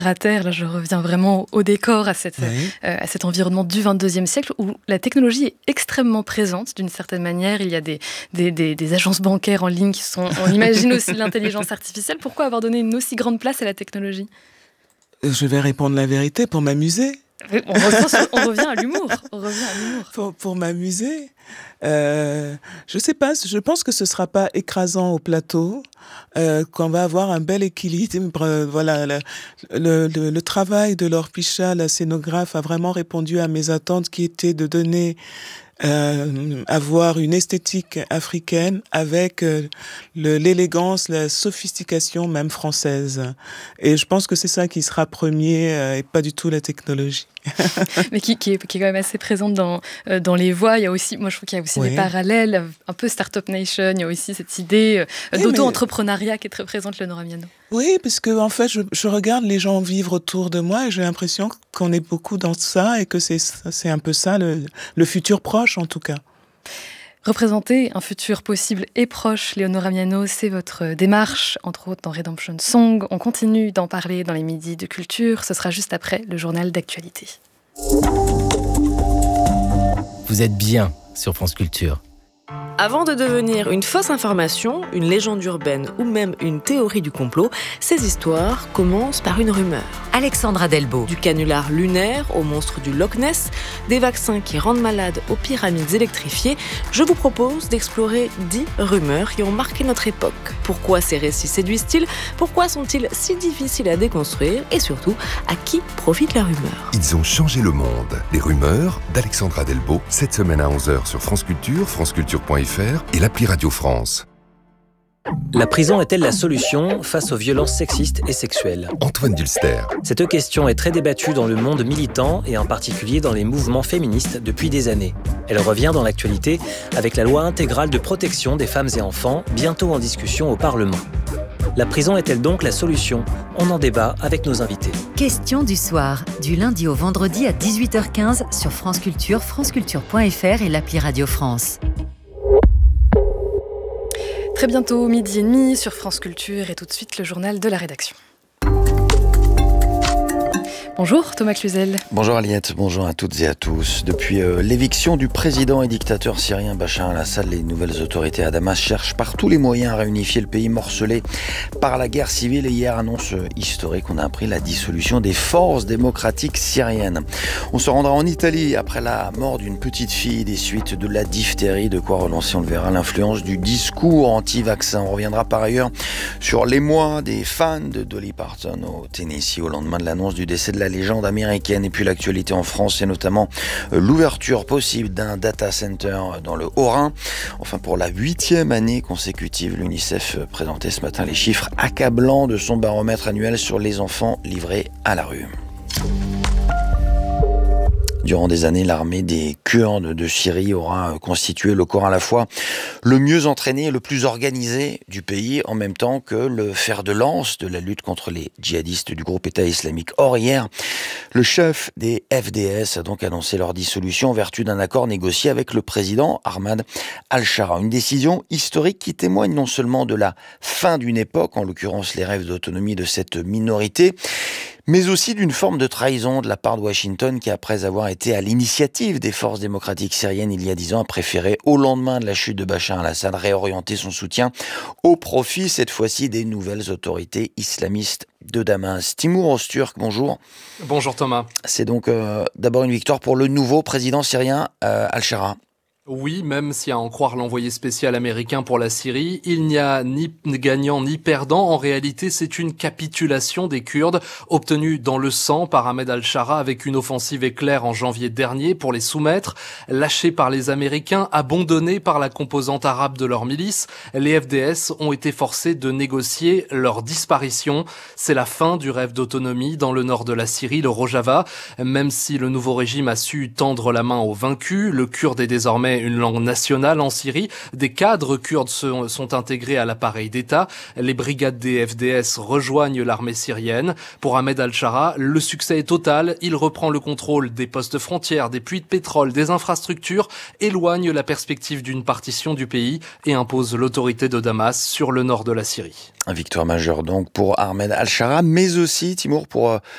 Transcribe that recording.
à terre, là je reviens vraiment au décor, à cet environnement du 22e siècle où la technologie est extrêmement présente d'une certaine manière. Il y a des agences bancaires en ligne qui sont, on imagine aussi l'intelligence artificielle. Pourquoi avoir donné une aussi grande place à la technologie ? Je vais répondre la vérité pour m'amuser. On revient à l'humour. Pour m'amuser, je sais pas, je pense que ce sera pas écrasant au plateau, qu'on va avoir un bel équilibre. Voilà, le travail de Laure Pichat, la scénographe, a vraiment répondu à mes attentes qui étaient de donner avoir une esthétique africaine avec l'élégance, la sophistication même française. Et je pense que c'est ça qui sera premier et pas du tout la technologie. Mais qui est quand même assez présente dans les voix. Il y a aussi, moi je trouve qu'il y a aussi des parallèles, un peu Startup Nation. Il y a aussi cette idée d'auto-entrepreneuriat qui est très présente, Léonora Miano. Oui, parce que en fait, je regarde les gens vivre autour de moi et j'ai l'impression qu'on est beaucoup dans ça et que c'est un peu ça le futur proche en tout cas. Représenter un futur possible et proche, Léonora Miano, c'est votre démarche, entre autres dans Redemption Song. On continue d'en parler dans les midis de culture. Ce sera juste après le journal d'actualité. Vous êtes bien sur France Culture. Avant de devenir une fausse information, une légende urbaine ou même une théorie du complot, ces histoires commencent par une rumeur. Alexandra Delbo. Du canular lunaire au monstre du Loch Ness, des vaccins qui rendent malades aux pyramides électrifiées, je vous propose d'explorer 10 rumeurs qui ont marqué notre époque. Pourquoi ces récits séduisent-ils ? Pourquoi sont-ils si difficiles à déconstruire ? Et surtout, à qui profite la rumeur ? Ils ont changé le monde. Les rumeurs d'Alexandra Delbo, cette semaine à 11h sur France Culture, franceculture.fr et l'appli Radio France. La prison est-elle la solution face aux violences sexistes et sexuelles ? Antoine Dulster. Cette question est très débattue dans le monde militant et en particulier dans les mouvements féministes depuis des années. Elle revient dans l'actualité avec la loi intégrale de protection des femmes et enfants, bientôt en discussion au Parlement. La prison est-elle donc la solution ? On en débat avec nos invités. Question du soir, du lundi au vendredi à 18h15 sur France Culture, franceculture.fr et l'appli Radio France. Très bientôt, 12h30 sur France Culture et tout de suite le journal de la rédaction. Bonjour Thomas Cluzel. Bonjour Aliette, bonjour à toutes et à tous. Depuis l'éviction du président et dictateur syrien Bachar al-Assad, les nouvelles autorités à Damas cherchent par tous les moyens à réunifier le pays morcelé par la guerre civile. Et hier, annonce historique, on a appris la dissolution des forces démocratiques syriennes. On se rendra en Italie après la mort d'une petite fille des suites de la diphtérie, de quoi relancer, on le verra, l'influence du discours anti-vaccin. On reviendra par ailleurs sur l'émoi des fans de Dolly Parton au Tennessee au lendemain de l'annonce du décès de la légende américaine. Et puis l'actualité en France, et notamment l'ouverture possible d'un data center dans le Haut-Rhin. Enfin, pour la 8e année consécutive, l'UNICEF présentait ce matin les chiffres accablants de son baromètre annuel sur les enfants livrés à la rue. Durant des années, l'armée des Kurdes de Syrie aura constitué le corps à la fois le mieux entraîné et le plus organisé du pays, en même temps que le fer de lance de la lutte contre les djihadistes du groupe État islamique. Or, hier, le chef des FDS a donc annoncé leur dissolution en vertu d'un accord négocié avec le président Ahmad al-Shara. Une décision historique qui témoigne non seulement de la fin d'une époque, en l'occurrence les rêves d'autonomie de cette minorité, mais aussi d'une forme de trahison de la part de Washington qui, après avoir été à l'initiative des forces démocratiques syriennes il y a 10 ans, a préféré, au lendemain de la chute de Bachar al-Assad, réorienter son soutien au profit, cette fois-ci, des nouvelles autorités islamistes de Damas. Timur Öztürk, bonjour. Bonjour Thomas. C'est donc d'abord une victoire pour le nouveau président syrien al-Shara. Oui, même si à en croire l'envoyé spécial américain pour la Syrie, il n'y a ni gagnant ni perdant. En réalité, c'est une capitulation des Kurdes obtenue dans le sang par Ahmed al-Shara avec une offensive éclair en janvier dernier pour les soumettre. Lâchés par les Américains, abandonnés par la composante arabe de leur milice, les FDS ont été forcés de négocier leur disparition. C'est la fin du rêve d'autonomie dans le nord de la Syrie, le Rojava. Même si le nouveau régime a su tendre la main aux vaincus, le kurde est désormais une langue nationale en Syrie. Des cadres kurdes sont intégrés à l'appareil d'État. Les brigades des FDS rejoignent l'armée syrienne. Pour Ahmed al-Shara, le succès est total. Il reprend le contrôle des postes frontières, des puits de pétrole, des infrastructures, éloigne la perspective d'une partition du pays et impose l'autorité de Damas sur le nord de la Syrie. Une victoire majeure donc pour Ahmed al-Shara, mais aussi, Timur, pour